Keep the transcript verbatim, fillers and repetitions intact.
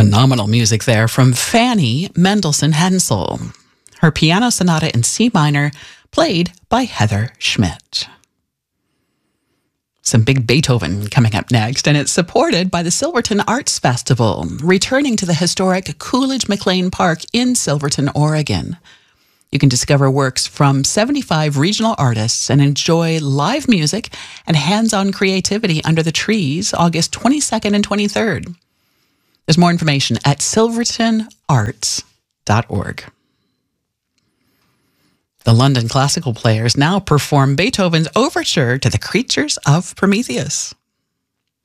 Phenomenal music there from Fanny Mendelssohn Hensel. Her piano sonata in C minor, played by Heather Schmidt. Some big Beethoven coming up next, and it's supported by the Silverton Arts Festival, returning to the historic Coolidge McLean Park in Silverton, Oregon. You can discover works from seventy-five regional artists and enjoy live music and hands-on creativity under the trees August twenty-second and twenty-third. There's more information at silverton arts dot org. The London Classical Players now perform Beethoven's overture to the Creatures of Prometheus.